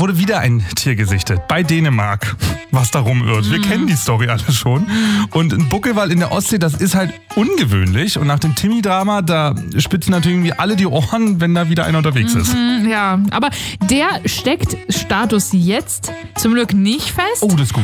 wurde wieder ein Tier gesichtet. Bei Dänemark, was da rumirrt. Wir kennen die Story alle schon. Und ein Buckelwal in der Ostsee, das ist halt ungewöhnlich. Und nach dem Timmy-Drama, da spitzen natürlich irgendwie alle die Ohren, wenn da wieder einer unterwegs ist. Ja, aber der steckt Status jetzt zum Glück nicht fest. Oh, das ist gut.